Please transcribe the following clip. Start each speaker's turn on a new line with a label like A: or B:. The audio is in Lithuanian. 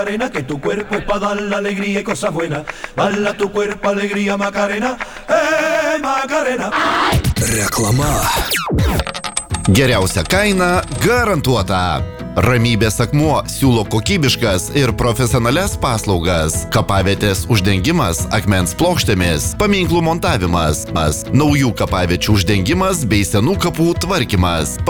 A: Macarena, que tu cuerpo es para dar la alegría y cosas buenas. Bala tu cuerpo, alegría, Macarena, Macarena.
B: Reklama.
C: Geriausia kaina garantuota. Ramybės akmuo siūlo kokybiškas ir profesionalias paslaugas. Kapavietės uždengimas akmens plokštėmis, paminklų montavimas, naujų kapaviečių uždengimas bei senų kapų tvarkymas.